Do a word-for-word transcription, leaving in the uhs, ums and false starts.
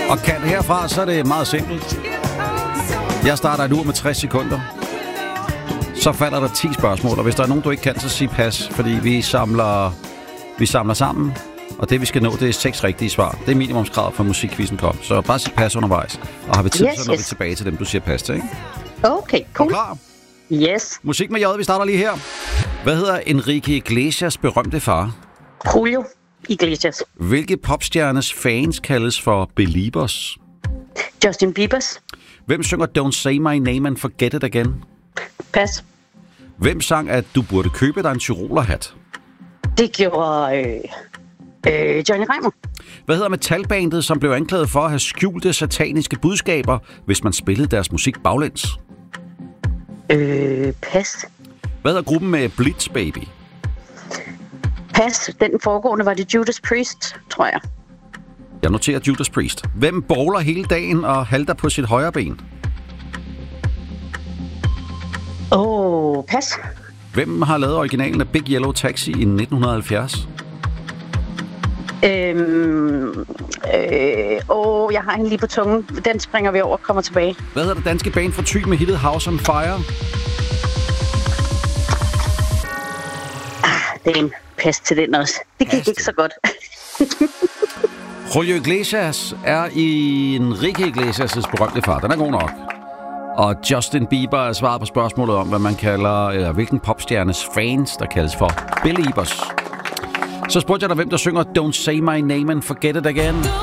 Og kan det herfra, så er det meget simpelt. Jeg starter et ur med tres sekunder. Så falder der ti spørgsmål, og hvis der er nogen, du ikke kan, så sig pas, fordi vi samler, vi samler sammen, og det vi skal nå, det er seks rigtige svar. Det er minimumskravet for musikquizzen kom, så bare sig pas undervejs. Og har vi tid, yes, så når yes. vi tilbage til dem, du siger pas til, ikke? Okay, cool. Er du klar? Yes. Musik med J, vi starter lige her. Hvad hedder Enrique Iglesias berømte far? Julio Iglesias. Hvilke popstjernes fans kaldes for Beliebers? Justin Biebers. Hvem synger Don't Say My Name and Forget It Again? Pas. Hvem sang, at du burde købe dig en tyrolerhat? Det gjorde øh, øh, Johnny Reimer. Hvad hedder metalbandet, som blev anklaget for at have skjulte sataniske budskaber, hvis man spillede deres musik baglæns? Øh, pas. Hvad hedder gruppen med Blitz Baby? Pas. Den foregående var det Judas Priest, tror jeg. Jeg noterer Judas Priest. Hvem bowler hele dagen og halter på sit højre ben? Åh, oh, pas. Hvem har lavet originalen af Big Yellow Taxi i nitten halvfjerds? Øhm, øh, åh, jeg har hende lige på tungen. Den springer vi over og kommer tilbage. Hvad hedder det danske band for Thy med hittet House on Fire? Ah, det er en pas til den også. Det gik ikke så godt. Julio Iglesias er i Enrique Iglesias' berømte far. Den er god nok. Og Justin Bieber er svaret på spørgsmålet om, hvad man kalder, eller hvilken popstjernes fans, der kaldes for Beliebers. Så spurgte jeg dig, hvem der synger Don't Say My Name and Forget It Again.